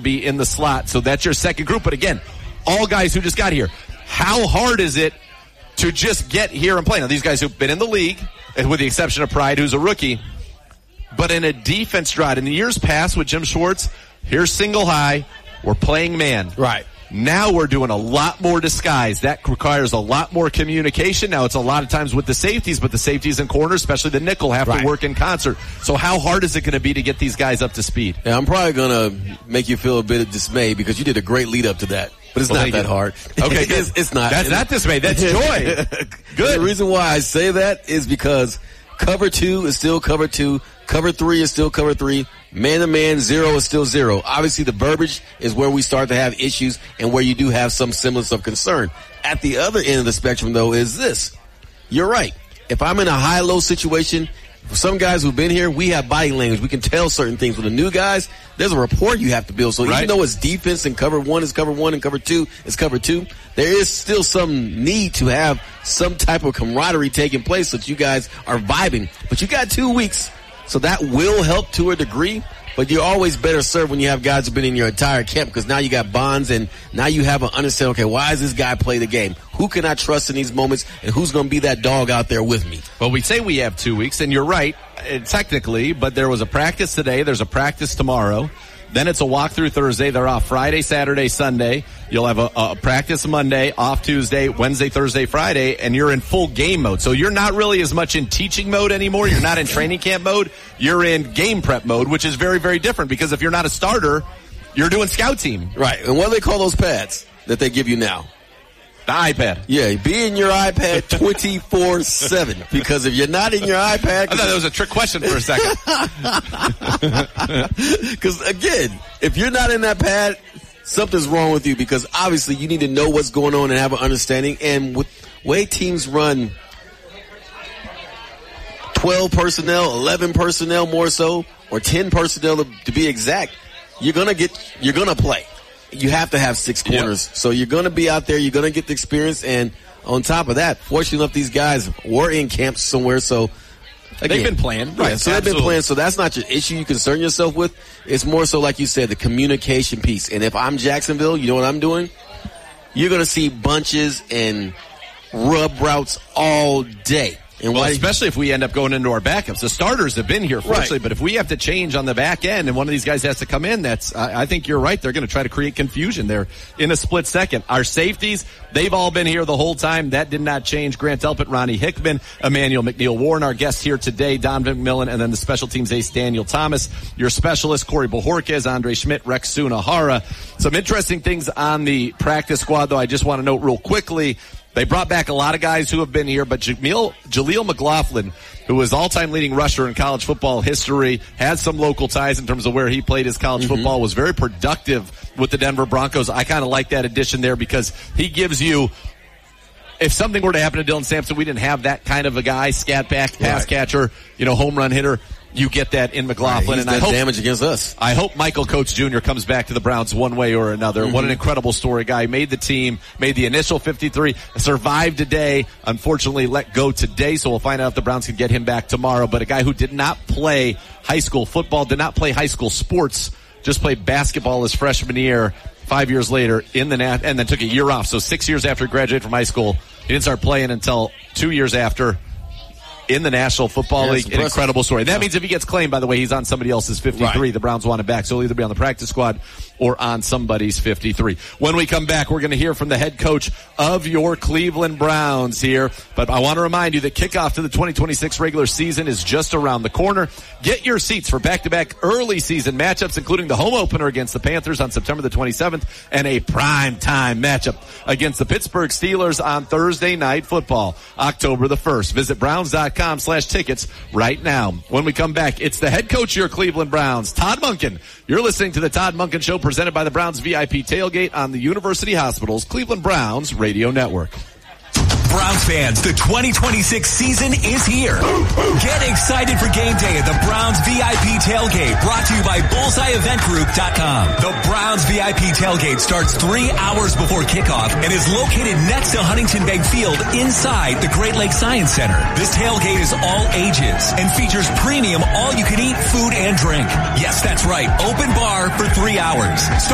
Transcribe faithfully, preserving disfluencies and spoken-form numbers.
be in the slot. So that's your second group. But again, all guys who just got here. How hard is it to just get here and play? Now, these guys who've been in the league, and with the exception of Pride, who's a rookie, but in a defense drive. In the years past with Jim Schwartz, here's single high, we're playing man. Right. Now we're doing a lot more disguise. That requires a lot more communication. Now it's a lot of times with the safeties, but the safeties and corners, especially the nickel, have right. to work in concert. So how hard is it going to be to get these guys up to speed? Yeah, I'm probably going to make you feel a bit of dismay because you did a great lead up to that. But it's well, not that you. hard. Okay, it's, it's not. That's not dismay. That's joy. Good. The reason why I say that is because cover two is still cover two. Cover three is still cover three. Man-to-man, zero is still zero. Obviously, the verbiage is where we start to have issues and where you do have some semblance of concern. At the other end of the spectrum, though, is this. You're right. If I'm in a high-low situation, for some guys who've been here, we have body language. We can tell certain things. With the new guys, there's a rapport you have to build. So right. even though it's defense and cover one is cover one and cover two is cover two, there is still some need to have some type of camaraderie taking place so that you guys are vibing. But you got two weeks. So that will help to a degree, but you're always better served when you have guys who've been in your entire camp because now you got bonds and now you have an understanding, okay, why does this guy play the game? Who can I trust in these moments and who's going to be that dog out there with me? Well, we say we have two weeks, and you're right, technically, but there was a practice today. There's a practice tomorrow. Then it's a walkthrough Thursday. They're off Friday, Saturday, Sunday. You'll have a, a practice Monday, off Tuesday, Wednesday, Thursday, Friday, and you're in full game mode. So you're not really as much in teaching mode anymore. You're not in training camp mode. You're in game prep mode, which is very, very different because if you're not a starter, you're doing scout team. Right. And what do they call those pads that they give you now? The iPad. Yeah, be in your iPad twenty-four seven because if you're not in your iPad... I thought that was a trick question for a second. Because, again, if you're not in that pad, something's wrong with you because obviously you need to know what's going on and have an understanding. And with way teams run twelve personnel, eleven personnel more so, or ten personnel to, to be exact, you're going to get, you're going to play. You have to have six corners. Yep. So you're going to be out there. You're going to get the experience. And on top of that, fortunately enough, these guys were in camps somewhere. So again, they've been playing. Right. Yeah, so absolutely. they've been playing. So that's not your issue you concern yourself with. It's more so, like you said, the communication piece. And if I'm Jacksonville, you know what I'm doing? You're going to see bunches and rub routes all day. And well, why, especially if we end up going into our backups. The starters have been here, fortunately, right. but if we have to change on the back end and one of these guys has to come in, that's, I, I think you're right. They're going to try to create confusion there in a split second. Our safeties, they've all been here the whole time. That did not change. Grant Delpit, Ronnie Hickman, Emmanuel McNeil-Warren, our guests here today, Don McMillan, and then the special teams ace, Daniel Thomas. Your specialist, Corey Bojorquez, Andre Schmidt, Rex Sunahara. Some interesting things on the practice squad, though, I just want to note real quickly. They brought back a lot of guys who have been here, but Jameel, Jaleel McLaughlin, who is all-time leading rusher in college football history, has some local ties in terms of where he played his college mm-hmm. football, was very productive with the Denver Broncos. I kind of like that addition there because he gives you, if something were to happen to Dylan Sampson, we didn't have that kind of a guy, scat back, pass right. catcher, you know, home run hitter. You get that in McLaughlin. Right, and I hope damage against us. I hope Michael Coates Junior comes back to the Browns one way or another. Mm-hmm. What an incredible story. Guy made the team, made the initial fifty-three, survived today, unfortunately let go today, so we'll find out if the Browns can get him back tomorrow. But a guy who did not play high school football, did not play high school sports, just played basketball his freshman year, five years later in the Nat, and then took a year off. So six years after he graduated from high school, he didn't start playing until two years after in the National Football yeah, League. An incredible story. That means if he gets claimed, by the way, he's on somebody else's fifty-three. Right. The Browns want him back, so he'll either be on the practice squad or on somebody's fifty-three. When we come back, we're going to hear from the head coach of your Cleveland Browns here. But I want to remind you that kickoff to the twenty twenty-six regular season is just around the corner. Get your seats for back-to-back early season matchups, including the home opener against the Panthers on September the twenty-seventh and a prime time matchup against the Pittsburgh Steelers on Thursday Night Football, October the first. Visit Browns.com slash tickets right now. When we come back, it's the head coach of your Cleveland Browns, Todd Monken. You're listening to the Todd Monken Show, presented by the Browns V I P Tailgate on the University Hospital's Cleveland Browns Radio Network. Browns fans, the twenty twenty-six season is here. Get excited for game day at the Browns V I P Tailgate, brought to you by bullseye event group dot com. The Browns V I P Tailgate starts three hours before kickoff and is located next to Huntington Bank Field inside the Great Lakes Science Center. This tailgate is all ages and features premium all-you-can-eat food and drink. Yes, that's right, open bar for three hours.